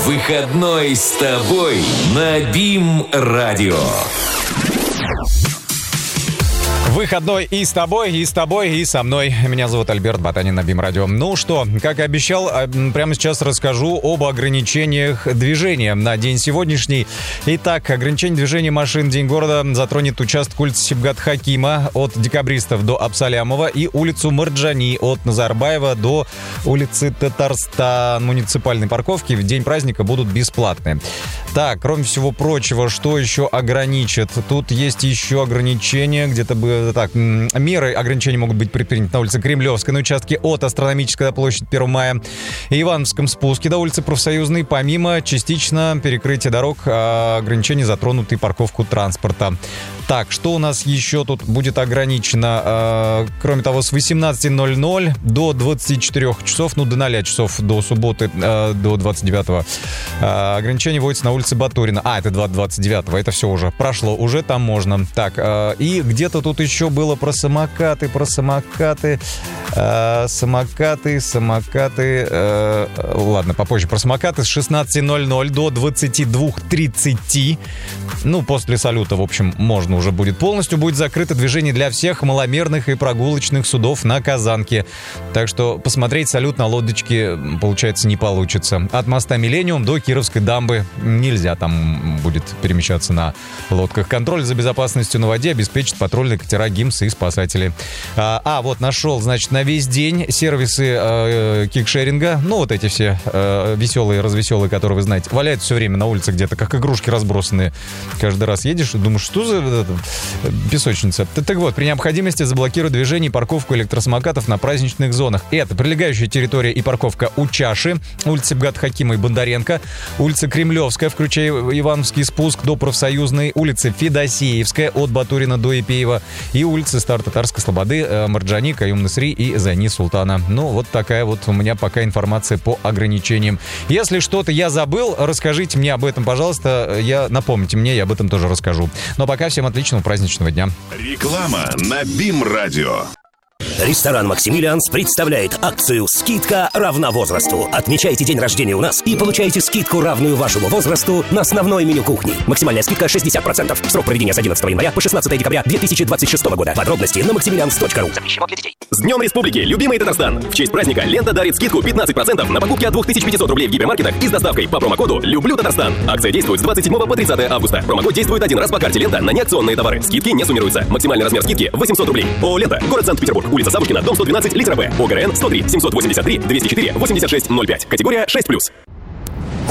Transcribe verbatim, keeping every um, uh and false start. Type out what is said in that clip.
Выходной с тобой на БИМ-радио. Выходной и с тобой, и с тобой, и со мной. Меня зовут Альберт Ботанин на БИМ-радио. Ну что, как и обещал, прямо сейчас расскажу об ограничениях движения на день сегодняшний. Итак, ограничение движения машин День города затронет участок улицы Сибгат-Хакима от Декабристов до Абсалямова и улицу Марджани от Назарбаева до улицы Татарстан. Муниципальные парковки в день праздника будут бесплатные. Так, кроме всего прочего, что еще ограничит? Тут есть еще ограничения, где-то бы так, меры ограничений могут быть предприняты на улице Кремлевской, на участке от Астрономической до площади первого мая, и Ивановском спуске до улицы Профсоюзной, помимо частично перекрытия дорог, ограничений затронут и парковку транспорта. Так, что у нас еще тут будет ограничено? Кроме того, с восемнадцати ноль-ноль до двадцати четырёх часов, ну, до ноля часов до субботы, до двадцать девятого, ограничение вводится на улице Батурина. А, это двадцать девятого, это все уже прошло, уже там можно. Так, и где-то тут еще было про самокаты, про самокаты, самокаты, самокаты, ладно, попозже про самокаты. С шестнадцати ноль-ноль до двадцати двух тридцати, ну, после салюта, в общем, можно уже будет. Полностью будет закрыто движение для всех маломерных и прогулочных судов на Казанке. Так что посмотреть салют на лодочке, получается, не получится. От моста Миллениум до Кировской дамбы нельзя там будет перемещаться на лодках. Контроль за безопасностью на воде обеспечит патрульные катера ГИМС и спасатели. А, а вот нашел, значит, на весь день сервисы э, кикшеринга. Ну, вот эти все э, веселые, развеселые, которые вы знаете, валяются все время на улице где-то, как игрушки разбросанные. Каждый раз едешь и думаешь, что за песочница. Так вот, при необходимости заблокируют движение и парковку электросамокатов на праздничных зонах. Это прилегающая территория и парковка у Чаши, улица Сибгат-Хакима и Бондаренко, улица Кремлевская, включая Ивановский спуск до Профсоюзной, улица Федосеевская от Батурина до Епеева и улицы Стар-Татарской Слободы, Марджани, Каюм-Насри и Зайни Султана. Ну, вот такая вот у меня пока информация по ограничениям. Если что-то я забыл, расскажите мне об этом, пожалуйста. Я, напомните мне, я об этом тоже расскажу. Но пока всем отличного праздничного дня. Реклама на БИМ-радио. Ресторан «Максимилианс» представляет акцию «Скидка равна возрасту». Отмечайте день рождения у нас и получаете скидку, равную вашему возрасту, на основное меню кухни. Максимальная скидка шестьдесят процентов. Срок проведения с одиннадцатого января по шестнадцатое декабря две тысячи двадцать шестого года. Подробности на максимилианс точка ру. Запрещено для детей. С Днем Республики, любимый Татарстан! В честь праздника лента дарит скидку пятнадцать процентов на покупки от две тысячи пятьсот рублей в гипермаркетах и с доставкой по промокоду «Люблю Татарстан». Акция действует с двадцать седьмого по тридцатое августа. Промокод действует один раз по карте «Лента» на неакционные товары. Скидки не суммируются. Максимальный размер скидки восемьсот рублей. ООО «Лента», город Санкт-Петербург, улица Савушкина, дом сто двенадцать, литера Б. ОГРН сто три семьсот восемьдесят три двести четыре восемьдесят шесть ноль пять. Категория шесть плюс.